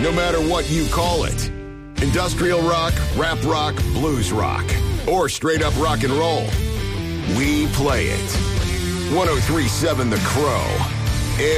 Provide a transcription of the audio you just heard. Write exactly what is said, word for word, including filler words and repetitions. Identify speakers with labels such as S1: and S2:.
S1: no matter what you call it. Industrial rock, rap rock, blues rock, or straight up rock and roll. We play it. one oh three point seven The Crow.